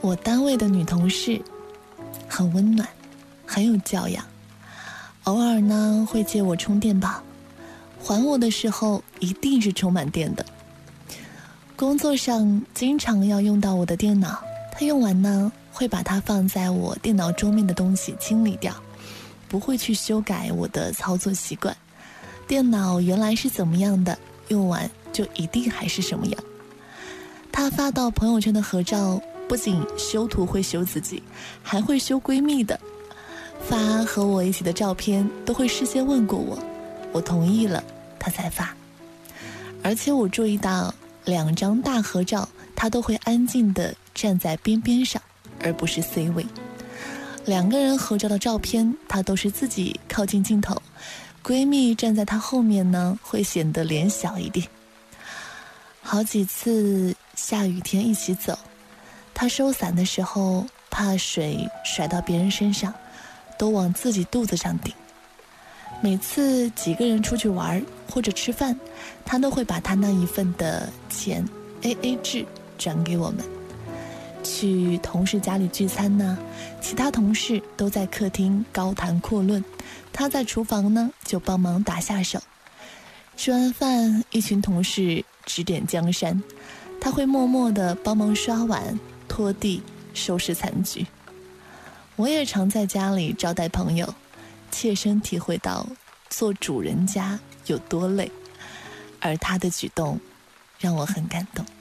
我单位的女同事很温暖，很有教养，偶尔呢会借我充电宝，还我的时候一定是充满电的。工作上经常要用到我的电脑，她用完呢会把它放在我电脑桌面的东西清理掉，不会去修改我的操作习惯。电脑原来是怎么样的，用完就一定还是什么样。她发到朋友圈的合照，不仅修图会修自己，还会修闺蜜的。发和我一起的照片都会事先问过我，我同意了她才发。而且我注意到2张大合照，她都会安静地站在边边上，而不是 C 位。2个人合照的照片，她都是自己靠近镜头，闺蜜站在她后面呢，会显得脸小一点。好几次下雨天一起走，她收伞的时候怕水甩到别人身上，都往自己肚子上顶。每次几个人出去玩或者吃饭，她都会把她那一份的钱 AA 制转给我们。去同事家里聚餐呢，其他同事都在客厅高谈阔论，她在厨房呢就帮忙打下手。吃完饭，一群同事指点江山，她会默默地帮忙刷碗、拖地、收拾残局。我也常在家里招待朋友，切身体会到做主人家有多累，而她的举动让我很感动。